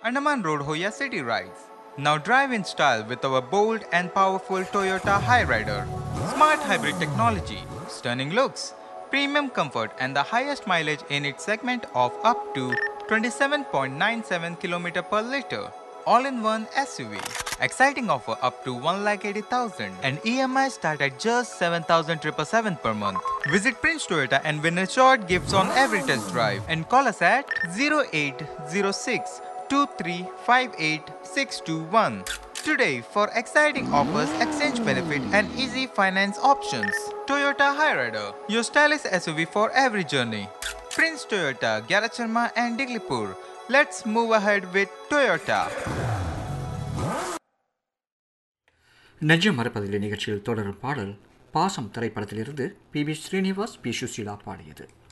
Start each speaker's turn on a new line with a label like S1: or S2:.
S1: Andaman Road Hoya City Rides. Now drive in style with our bold and powerful Toyota Hyryder. Smart hybrid technology, stunning looks, premium comfort and the highest mileage in its segment of up to 27.97 km per liter. All-in-one SUV. Exciting offer up to 1,80,000 and EMI start at just 7,777 per month. Visit Prince Toyota and win a short gifts on every test drive and call us at 0806 2358621 today for exciting offers, exchange benefit and easy finance options. Toyota Hyryder, your stylish SUV for every journey. Prince Toyota, Garacharma and Diglipur. Let's move ahead with Toyota.
S2: நெஞ்சம் மறப்பதில்லை நிகழ்ச்சியில் தொடரும் பாடல் பாசம் திரைப்படத்திலிருந்து B. Srinivas, B. Susheela பாடியது.